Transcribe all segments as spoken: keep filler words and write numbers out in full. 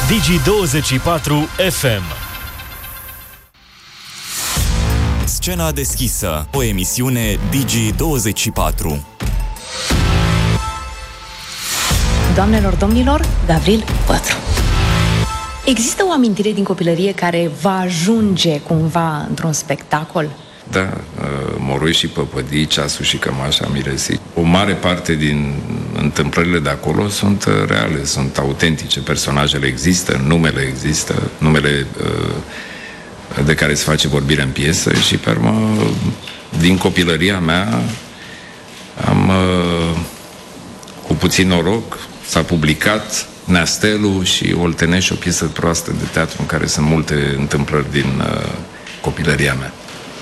Digi douăzeci și patru F M. Scena deschisă, o emisiune Digi douăzeci și patru. Doamnelor, domnilor, Gavril Pătru. Există o amintire din copilărie care va ajunge cumva într-un spectacol? Da, Moroi și Păpădii, Ceasul și Cămașa Miresit. O mare parte din întâmplările de acolo sunt reale, sunt autentice. Personajele există, numele există, numele de care se face vorbire în piesă și, pe urmă, din copilăria mea am, cu puțin noroc, s-a publicat Neastelu și Oltenești, o piesă proastă de teatru în care sunt multe întâmplări din copilăria mea.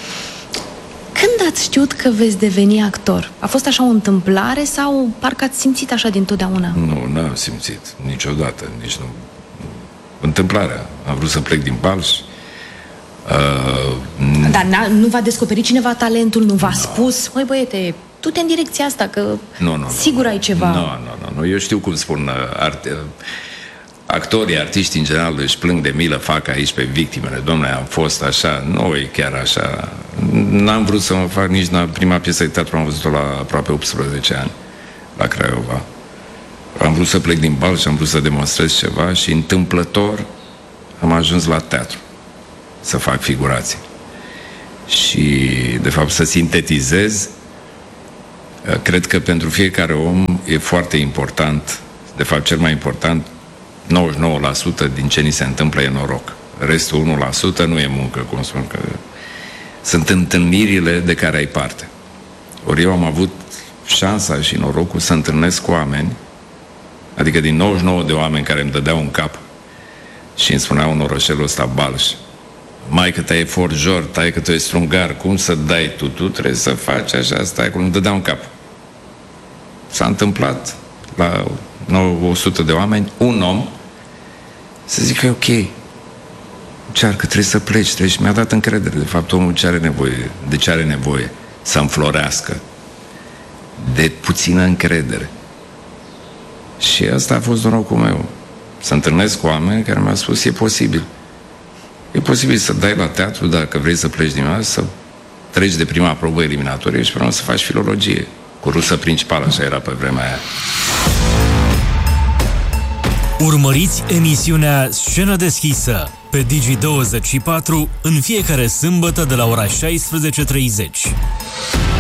Când ați știut că veți deveni actor? A fost așa o întâmplare sau parcă ați simțit așa dintotdeauna? Nu, n-am simțit niciodată, nici nu. Întâmplarea. Am vrut să plec din Balș. Uh, Dar nu v-a descoperit cineva talentul? Nu v-a no. spus? Măi, băiete, du-te în direcția asta, că nu, nu, sigur nu. ai ceva. Nu, nu, nu. Eu știu cum spun arte... Actorii, artiștii în general își plâng de milă, fac aici pe victimele. Dom'le, am fost așa, nu e chiar așa. N-am vrut să mă fac nici la prima piesă de teatru, am văzut-o la aproape optsprezece ani, la Craiova. Am vrut să plec din Bal și am vrut să demonstrez ceva și întâmplător am ajuns la teatru să fac figurații. Și, de fapt, să sintetizez, cred că pentru fiecare om e foarte important, de fapt, cel mai important, nouăzeci și nouă la sută din ce ni se întâmplă e noroc. Restul unu la sută nu e muncă, cum spun, că sunt întâlnirile de care ai parte. Ori eu am avut șansa și norocul să întâlnesc cu oameni, adică din nouăzeci și nouă de oameni care îmi dădeau un cap și îmi spuneau în orășelul ăsta Balș: mai că te-ai forjor, tai că tu ești strungar, cum să dai tu? Tu trebuie să faci așa, stai acolo, îmi dădeau un cap. S-a întâmplat la o sută de oameni, un om să zică, ok, încearcă, trebuie să pleci, trebuie. Și mi-a dat încredere. De fapt, omul ce are nevoie, de ce are nevoie? Să înflorească. De puțină încredere. Și asta a fost norocul meu. Să întâlnesc cu oameni care mi-au spus, e posibil. E posibil să dai la teatru, dacă vrei să pleci din asta, să treci de prima probă eliminatorie și până să faci filologie. Cu rusă principală, așa era pe vremea aia. Urmăriți emisiunea Scenă deschisă pe Digi douăzeci și patru în fiecare sâmbătă de la ora șaisprezece și treizeci.